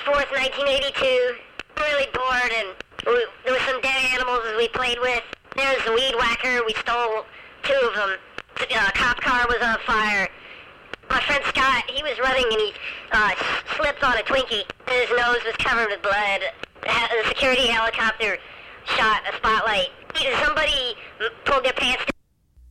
4th, 1982. Really bored, and there were some dead animals we played with. There was a weed whacker. We stole 2 of them. A cop car was on fire. My friend Scott, he was running and he slipped on a Twinkie. His nose was covered with blood. The security helicopter shot a spotlight. Somebody pulled their pants down.